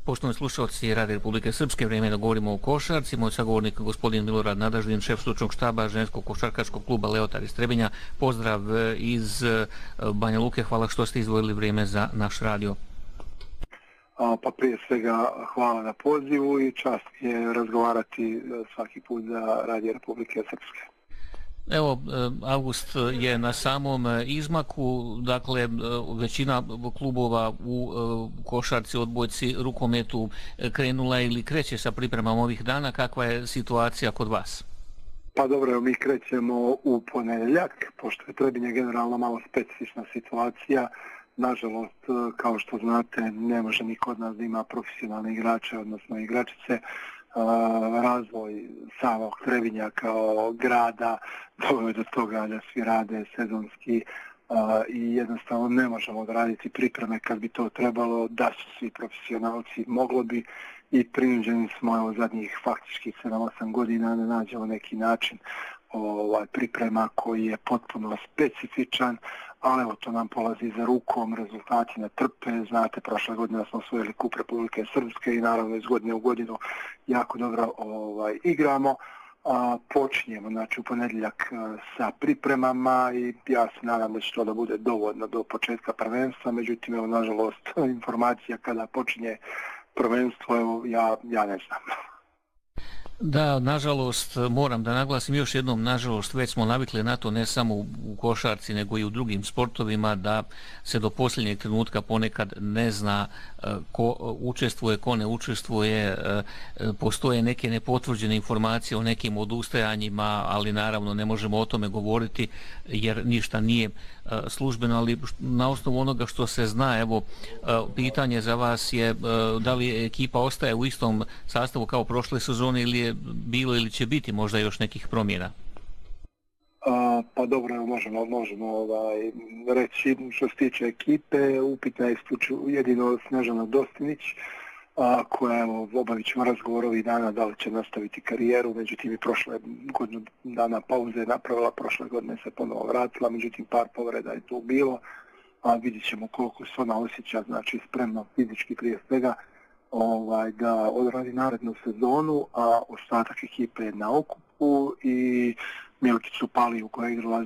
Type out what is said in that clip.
Poštovani slušalci Radija Republike Srpske, vrijeme da govorimo o košarci. Moj sagovornik gospodin Milorad Nadaždin, šef stručnog štaba ženskog košarkaškog kluba Leotar iz Trebinja. Pozdrav iz Banja Luke, hvala što ste izdvojili vrijeme za naš radio. Pa prije svega hvala na pozivu i čast je razgovarati svaki put za Radija Republike Srpske. Evo, avgust je na samom izmaku, dakle većina klubova u košarci, odbojci, rukometu krenula ili kreće sa pripremama ovih dana. Kakva je situacija kod vas? Pa dobro, mi krećemo u ponedjeljak, pošto je Trebinje generalno malo specifična situacija. Nažalost, kao što znate, ne može niko od nas da ima profesionalne igrače, odnosno igračice. Razvoj samog Trebinja kao grada doveo do toga da svi rade sezonski i jednostavno ne možemo odraditi pripreme kad bi to trebalo, da su svi profesionalci, moglo bi i prinuđeni smo zadnjih faktički 7-8 godina da nađemo neki način priprema koji je potpuno specifičan, ali evo to nam polazi za rukom, rezultati ne trpe, znate, prošle godine smo osvojili kup Republike Srpske i naravno iz godine u godinu jako dobro igramo. Počinjemo znači u ponedjeljak sa pripremama i ja se nadam da će to da bude dovoljno do početka prvenstva, međutim evo nažalost informacija kada počinje prvenstvo, evo ja ne znam. Da, nažalost, moram da naglasim još jednom, nažalost, već smo navikli na to ne samo u košarci, nego i u drugim sportovima, da se do posljednjeg trenutka ponekad ne zna ko učestvuje, ko ne učestvuje, postoje neke nepotvrđene informacije o nekim odustajanjima, ali naravno ne možemo o tome govoriti jer ništa nije službeno, ali na osnovu onoga što se zna, evo, pitanje za vas je da li ekipa ostaje u istom sastavu kao prošle sezone ili je bilo ili će biti možda još nekih promjena? Pa dobro, možemo reći što se tiče ekipe, upitna je jedino Snežana Dostinić, koja evo, obavit ćemo razgovor ovih dana da li će nastaviti karijeru, međutim i prošle godinu dana pauze je napravila, prošle godine se ponovo vratila, međutim par povreda je tu bilo, a vidjet ćemo koliko se ona osjeća, znači spremno fizički prije svega, da odradi narednu sezonu, a ostatak ekipe je na okupu i Milkicu Paliju koja je igrala